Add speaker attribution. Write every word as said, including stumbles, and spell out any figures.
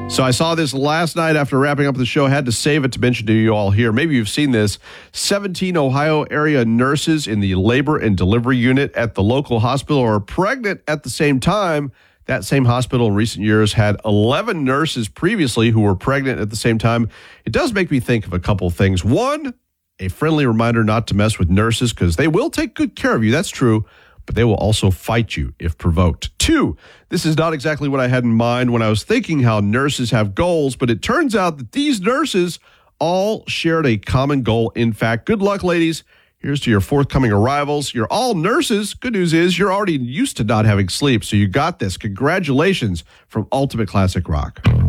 Speaker 1: So I saw this last night after wrapping up the show. I had to save it to mention to you all here. Maybe you've seen this. seventeen Ohio area nurses in the labor and delivery unit at the local hospital are pregnant at the same time. That same hospital in recent years had eleven nurses previously who were pregnant at the same time. It does make me think of a couple of things. One, a friendly reminder not to mess with nurses because they will take good care of you. That's true. But they will also fight you if provoked. Two, this is not exactly what I had in mind when I was thinking how nurses have goals, but it turns out that these nurses all shared a common goal. In fact, good luck, ladies. Here's to your forthcoming arrivals. You're all nurses. Good news is you're already used to not having sleep, so you got this. Congratulations from Ultimate Classic Rock.